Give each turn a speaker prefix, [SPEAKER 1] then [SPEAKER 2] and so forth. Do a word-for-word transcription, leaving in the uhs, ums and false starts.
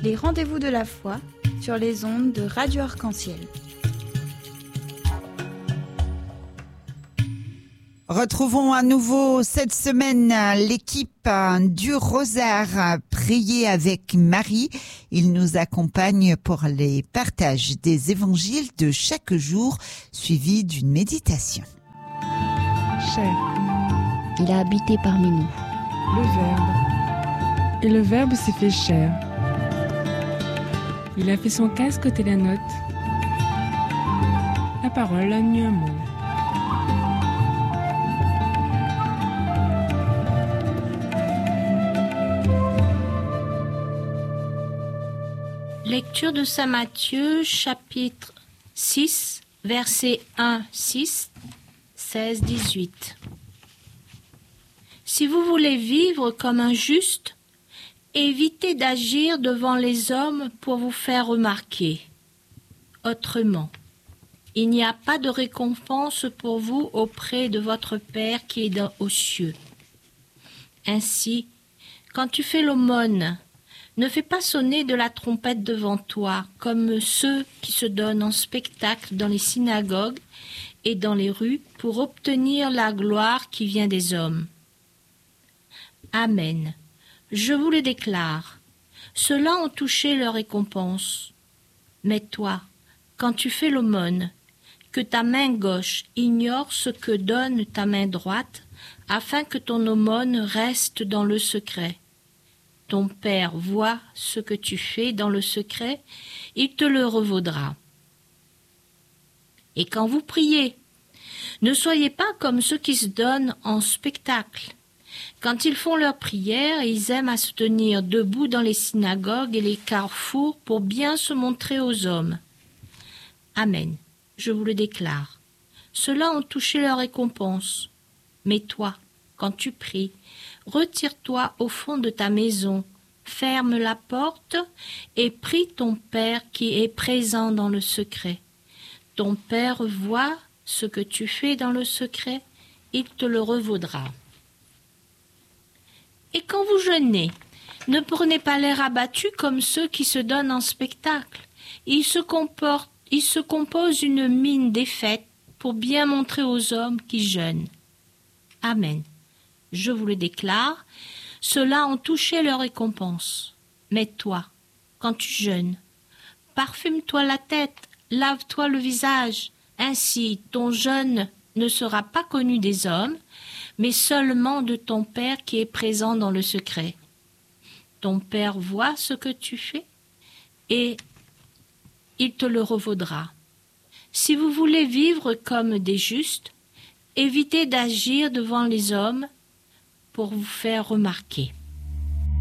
[SPEAKER 1] Les rendez-vous de la foi sur les ondes de Radio Arc-en-Ciel.
[SPEAKER 2] Retrouvons à nouveau cette semaine l'équipe du Rosaire Prier avec Marie. Il nous accompagne pour les partages des évangiles de chaque jour, suivis d'une méditation.
[SPEAKER 3] Cher.
[SPEAKER 4] Il a habité parmi nous.
[SPEAKER 3] Le Verbe. Et le Verbe s'est fait chair. Il a fait son casque côté la note. La parole a nu un mot.
[SPEAKER 5] Lecture de saint Matthieu, chapitre six, versets un, six, seize, dix-huit. Si vous voulez vivre comme un juste, évitez d'agir devant les hommes pour vous faire remarquer. Autrement, il n'y a pas de récompense pour vous auprès de votre Père qui est dans, aux cieux. Ainsi, quand tu fais l'aumône, ne fais pas sonner de la trompette devant toi, comme ceux qui se donnent en spectacle dans les synagogues et dans les rues pour obtenir la gloire qui vient des hommes. Amen. Je vous le déclare, ceux-là ont touché leur récompense. Mais toi, quand tu fais l'aumône, que ta main gauche ignore ce que donne ta main droite, afin que ton aumône reste dans le secret. Ton Père voit ce que tu fais dans le secret, il te le revaudra. Et quand vous priez, ne soyez pas comme ceux qui se donnent en spectacle. Quand ils font leur prière, ils aiment à se tenir debout dans les synagogues et les carrefours pour bien se montrer aux hommes. Amen, je vous le déclare. Ceux-là ont touché leur récompense. Mais toi, quand tu pries, retire-toi au fond de ta maison, ferme la porte et prie ton Père qui est présent dans le secret. Ton Père voit ce que tu fais dans le secret, il te le revaudra. Et quand vous jeûnez, ne prenez pas l'air abattu comme ceux qui se donnent en spectacle. Ils se comportent, ils se composent une mine défaite pour bien montrer aux hommes qui jeûnent. Amen. Je vous le déclare, ceux-là ont touché leur récompense. Mais toi, quand tu jeûnes, parfume-toi la tête, lave-toi le visage. Ainsi, ton jeûne ne sera pas connu des hommes, mais seulement de ton Père qui est présent dans le secret. Ton Père voit ce que tu fais et il te le revaudra. Si vous voulez vivre comme des justes, évitez d'agir devant les hommes pour vous faire remarquer.